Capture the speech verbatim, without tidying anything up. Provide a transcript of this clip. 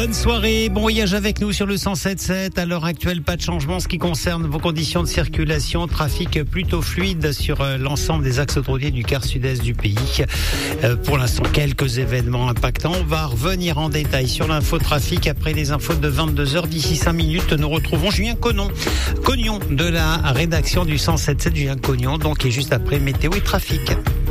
Bonne soirée, bon voyage avec nous sur le cent sept sept. À l'heure actuelle, pas de changement en ce qui concerne vos conditions de circulation. Trafic plutôt fluide sur l'ensemble des axes autoroutiers du quart sud-est du pays. Euh, pour l'instant, quelques événements impactants. On va revenir en détail sur l'infotrafic après les infos de vingt-deux heures. D'ici cinq minutes, nous retrouvons Julien Cognon, Cognon de la rédaction du cent sept sept. Julien Cognon, donc, et juste après météo et trafic.